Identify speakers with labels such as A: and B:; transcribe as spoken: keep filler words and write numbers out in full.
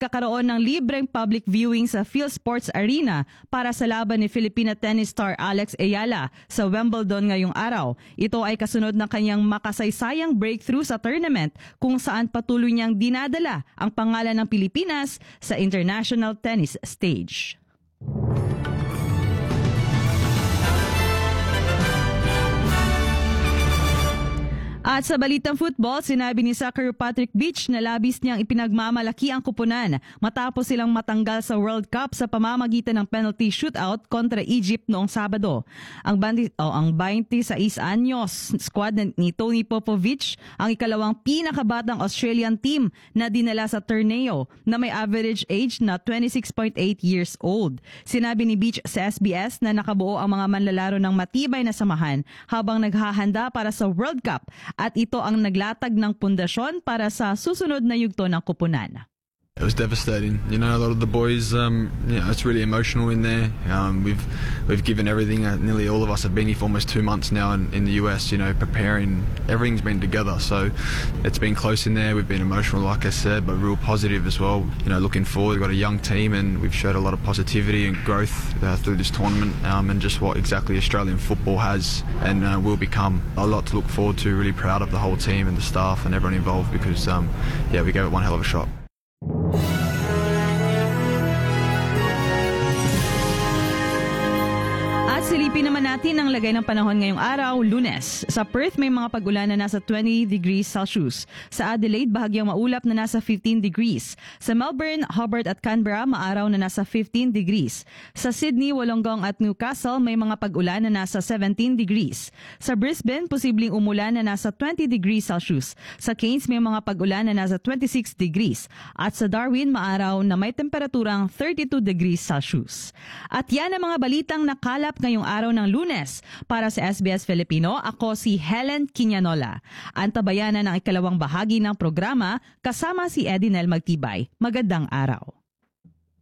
A: magkakaroon ng libreng public viewing sa PhilSports Arena para sa laban ni Filipina tennis star Alex Ayala sa Wimbledon ngayong araw. Ito ay kasunod ng kanyang makasaysayang breakthrough sa tournament kung saan patuloy niyang dinadala ang pangalan ng Pilipinas sa international tennis stage. At sa balitang football, sinabi ni Soccer Patrick Beach na labis niyang ipinagmamalaki ang kupunan matapos silang matanggal sa World Cup sa pamamagitan ng penalty shootout kontra Egypt noong Sabado. Ang bandi, oh, ang twenty-six anyos squad ni Tony Popovich ang ikalawang pinakabatang Australian team na dinala sa torneo na may average age na twenty-six point eight years old. Sinabi ni Beach sa S B S na nakabuo ang mga manlalaro ng matibay na samahan habang naghahanda para sa World Cup. At ito ang naglatag ng pundasyon para sa susunod na yugto ng kupunan.
B: It was devastating. You know, a lot of the boys, um, you know, it's really emotional in there. Um, we've we've given everything. Uh, nearly all of us have been here for almost two months now in, in the U S, you know, preparing. Everything's been together. So it's been close in there. We've been emotional, like I said, but real positive as well. You know, looking forward, we've got a young team and we've showed a lot of positivity and growth uh, through this tournament um, and just what exactly Australian football has and uh, will become. A lot to look forward to. Really proud of the whole team and the staff and everyone involved because, um, yeah, we gave it one hell of a shot. At silipin naman natin ang lagay ng panahon ngayong araw, Lunes. Sa Perth, may mga pag-ulan na nasa twenty degrees Celsius. Sa Adelaide, bahagyang maulap na nasa fifteen degrees. Sa Melbourne, Hobart at Canberra, maaraw na nasa fifteen degrees. Sa Sydney, Wollongong at Newcastle, may mga pag-ulan na nasa seventeen degrees. Sa Brisbane, posibleng umulan na nasa twenty degrees Celsius. Sa Cairns, may mga pag-ulan na nasa twenty-six degrees. At sa Darwin, maaraw na may temperaturang thirty-two degrees Celsius. At yan ang mga balitang nakalap ngayong araw ng Lunes. Para sa S B S Filipino, ako si Helen Quiñanola. Antabayanan ang ikalawang bahagi ng programa kasama si Edinel Magtibay. Magandang araw.